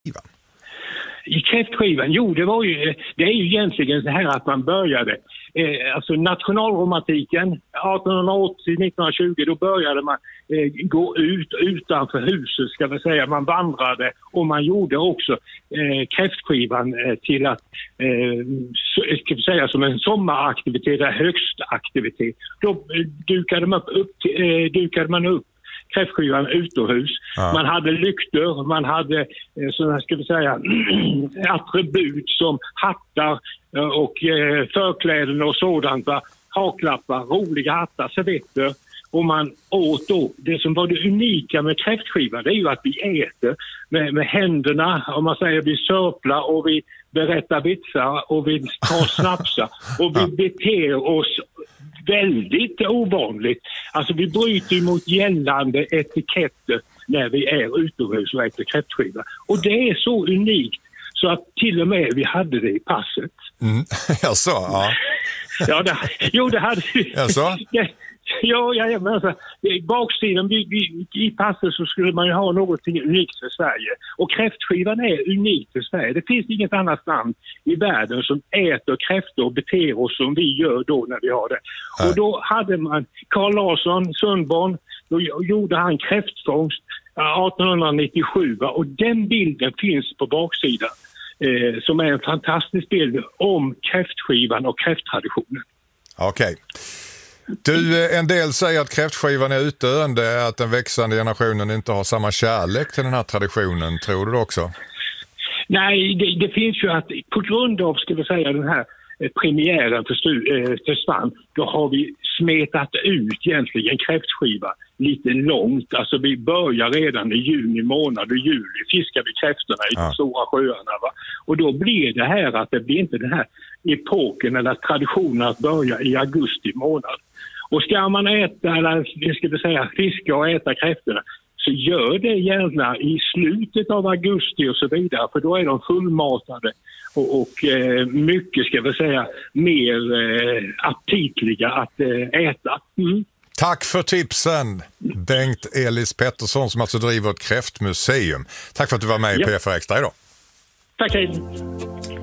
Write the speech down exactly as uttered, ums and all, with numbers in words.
I kräftskivan, jo det var ju, det är ju egentligen så här att man började, eh, alltså nationalromantiken artonhundraåttio till nittonhundratjugo, då började man eh, gå ut utanför huset ska vi säga, man vandrade och man gjorde också eh, kräftskivan eh, till att, eh, ska vi säga som en sommaraktivitet, en högstaktivitet. Då eh, dukade man upp, eh, dukade man upp kräftskivan utomhus. Ja. Man hade lyktor, man hade eh, sådana ska vi säga attribut som hattar eh, och eh, förkläden och sådant, va? Haklappar, roliga hattar, servetter. Och man åt då, det som var det unika med kräftskivan, det är ju att vi äter med, med händerna, om man säger vi sörplar och vi berättar vitsar och vi tar snapsar och vi beter oss väldigt ovanligt. Alltså vi bryter mot gällande etiketter när vi är utomhus och äter kräftskiva. Och det är så unikt så att till och med vi hade det i passet. Mm. Jag sa, ja. Ja, det, jo det hade vi. Jag sa? Ja, ja, men alltså, i baksidan vi, vi, i passet så skulle man ju ha något unikt för Sverige. Och kräftskivan är unikt för Sverige. Det finns inget annat land i världen som äter kräftor och beter oss som vi gör då när vi har det. Nej. Och då hade man Carl Larsson, Sundborn, då gjorde han kräftfångst artonhundranittiosju. Och den bilden finns på baksidan eh, som är en fantastisk bild om kräftskivan och kräfttraditionen. Okej. Okay. Du, en del säger att kräftskivan är utdöende, att den växande generationen inte har samma kärlek till den här traditionen. Tror du det också? Nej, det, det finns ju att på grund av, ska vi säga, den här premiären för stu, försvann, då har vi smetat ut egentligen kräftskiva lite långt. Alltså vi börjar redan i juni månad och juli fiskar vi kräftorna i ja. de stora sjöarna. Va? Och då blir det här att det blir inte den här epoken eller traditionen att börja i augusti månad. Och ska man äta, eller ska vi säga fiska och äta kräftorna, så gör det gärna i slutet av augusti och så vidare, för då är de fullmatade och, och eh, mycket ska vi säga mer eh, aptitliga att eh, äta. Mm. Tack för tipsen, Bengt Elis Pettersson som alltså driver ett kräftmuseum. Tack för att du var med i ja. P F Extra idag. Tack, hej.